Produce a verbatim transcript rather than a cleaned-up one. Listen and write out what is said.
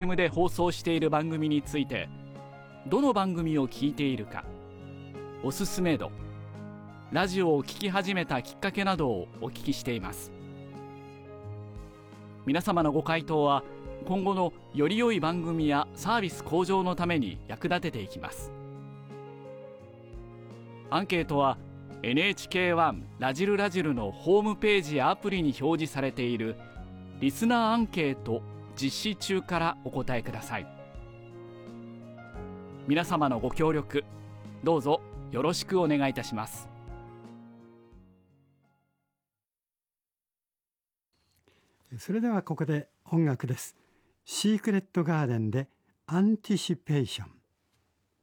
エム で放送している番組について、どの番組を聞いているか、おすすめ度、ラジオを聞き始めたきっかけなどをお聞きしています。皆様のご回答は今後のより良い番組やサービス向上のために役立てていきます。アンケートは エヌエイチケーワン ラジルラジルのホームページやアプリに表示されているリスナーアンケート実施中からお答えください。皆様のご協力、どうぞよろしくお願いいたします。 それではここで音楽です。シークレットガーデンでアンティシペーション。